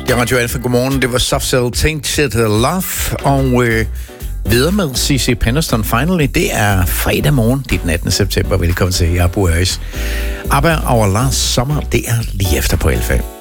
Ja, Radio Alfa, godmorgen. Det var Soft Cell Tainted Love, og videre med CC Penniston Finally. Det er fredag morgen, det er den 18. september. Velkommen til Abu Aris. ABBA og Last Summer, det er lige efter på Alfa.